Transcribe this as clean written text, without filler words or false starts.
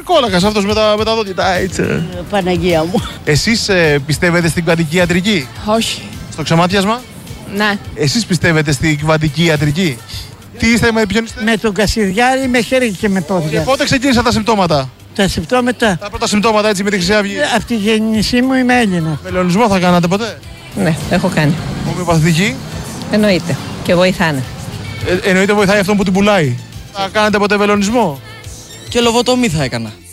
κόλακας αυτός με τα δόντια. Παναγία μου. Εσείς πιστεύετε στην κβαντική ιατρική? Όχι. Στο ξεμάτιασμα? Ναι. Εσείς πιστεύετε στην κβαντική ιατρική? Τι είστε, με ποιον είστε? Με τον Κασιδιάρη, με χέρι και με πόδια. Πότε ξεκίνησαν τα συμπτώματα? Τα συμπτώματα. Τα πρώτα συμπτώματα έτσι με τη Χρυσή Αυγή. Από τη γέννησή μου είμαι Έλληνα. Βελονισμό θα κάνατε ποτέ? Ναι, έχω κάνει. Ομοιοπαθητική? Εννοείται. Και βοηθάνε. Εννοείται βοηθάει αυτόν που την πουλάει. Θα κάνετε ποτέ βελονισμό? Και λοβοτομή θα έκανα.